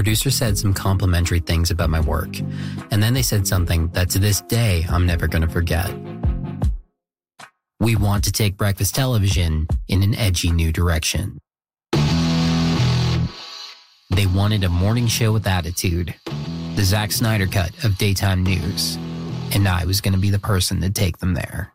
producer said some complimentary things about my work, and then they said something that to this day I'm never going to forget. We want to take breakfast television in an edgy new direction. They wanted a morning show with attitude, the Zack Snyder cut of daytime news, and I was going to be the person to take them there.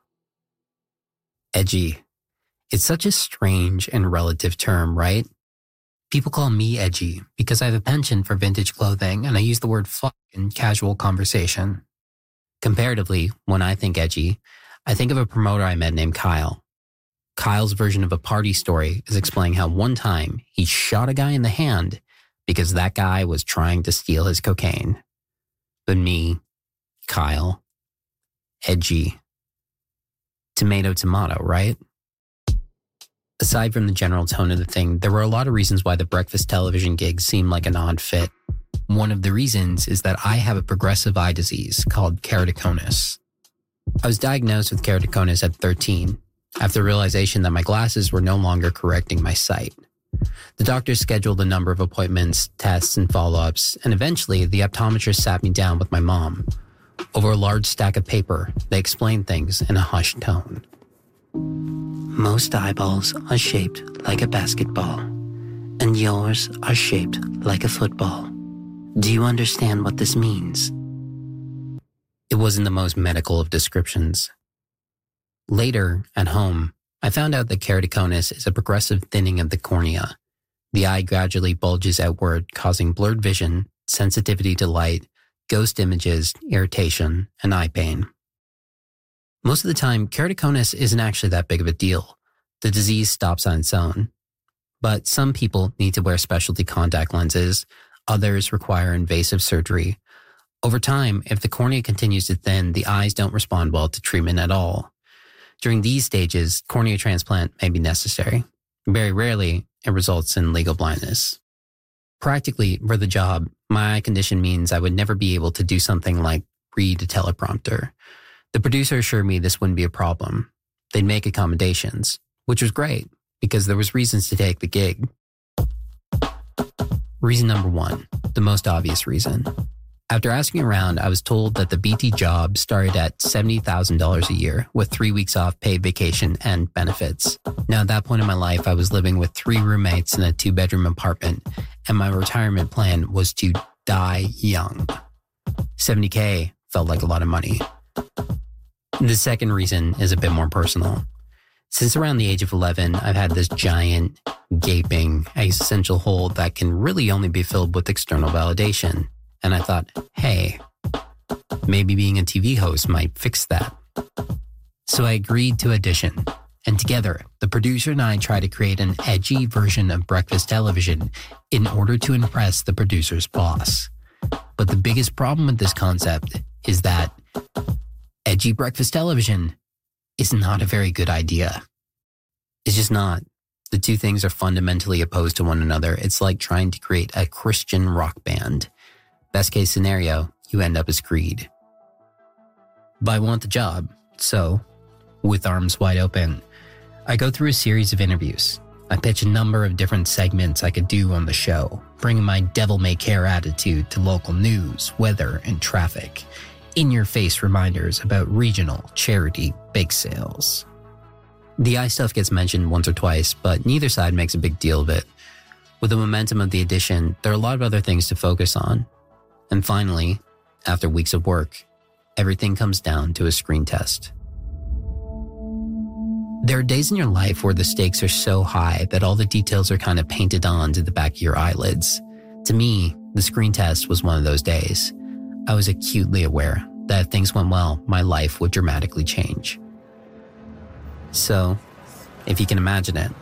Edgy. It's such a strange and relative term, right? People call me edgy because I have a penchant for vintage clothing and I use the word fuck in casual conversation. Comparatively, when I think edgy, I think of a promoter I met named Kyle. Kyle's version of a party story is explaining how one time he shot a guy in the hand because that guy was trying to steal his cocaine. But me, Kyle, edgy. Tomato, tomato, right? Aside from the general tone of the thing, there were a lot of reasons why the breakfast television gig seemed like an odd fit. One of the reasons is that I have a progressive eye disease called keratoconus. I was diagnosed with keratoconus at 13, after the realization that my glasses were no longer correcting my sight. The doctor scheduled a number of appointments, tests, and follow-ups, and eventually the optometrist sat me down with my mom. Over a large stack of paper, they explained things in a hushed tone. Most eyeballs are shaped like a basketball, and yours are shaped like a football. Do you understand what this means? It wasn't the most medical of descriptions. Later, at home, I found out that keratoconus is a progressive thinning of the cornea. The eye gradually bulges outward, causing blurred vision, sensitivity to light, ghost images, irritation, and eye pain. Most of the time, keratoconus isn't actually that big of a deal. The disease stops on its own. But some people need to wear specialty contact lenses. Others require invasive surgery. Over time, if the cornea continues to thin, the eyes don't respond well to treatment at all. During these stages, cornea transplant may be necessary. Very rarely, it results in legal blindness. Practically, for the job, my eye condition means I would never be able to do something like read a teleprompter. The producer assured me this wouldn't be a problem. They'd make accommodations, which was great because there was reasons to take the gig. Reason number one, the most obvious reason. After asking around, I was told that the BT job started at $70,000 a year with 3 weeks off paid vacation and benefits. Now, at that point in my life, I was living with 3 roommates in a 2-bedroom apartment, and my retirement plan was to die young. $70K felt like a lot of money. The second reason is a bit more personal. Since around the age of 11, I've had this giant, gaping, existential hole that can really only be filled with external validation. And I thought, hey, maybe being a TV host might fix that. So I agreed to audition. And together, the producer and I tried to create an edgy version of breakfast television in order to impress the producer's boss. But the biggest problem with this concept is that edgy breakfast television is not a very good idea. It's just not. The two things are fundamentally opposed to one another. It's like trying to create a Christian rock band. Best case scenario, you end up as Creed. But I want the job, so, with arms wide open, I go through a series of interviews. I pitch a number of different segments I could do on the show, bringing my devil-may-care attitude to local news, weather, and traffic. In-your-face reminders about regional charity bake sales. The eye stuff gets mentioned once or twice, but neither side makes a big deal of it. With the momentum of the audition, there are a lot of other things to focus on. And finally, after weeks of work, everything comes down to a screen test. There are days in your life where the stakes are so high that all the details are kind of painted on to the back of your eyelids. To me, the screen test was one of those days. I was acutely aware that if things went well, my life would dramatically change. So, if you can imagine it.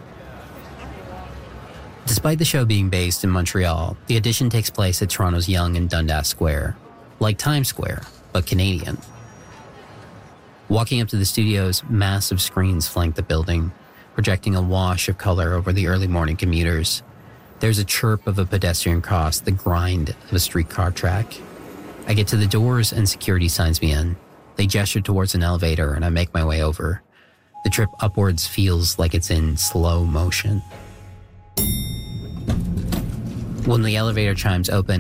Despite the show being based in Montreal, the audition takes place at Toronto's Yonge and Dundas Square, like Times Square, but Canadian. Walking up to the studio's massive screens flank the building, projecting a wash of color over the early morning commuters. There's a chirp of a pedestrian cross, the grind of a streetcar track. I get to the doors and security signs me in. They gesture towards an elevator and I make my way over. The trip upwards feels like it's in slow motion. When the elevator chimes open,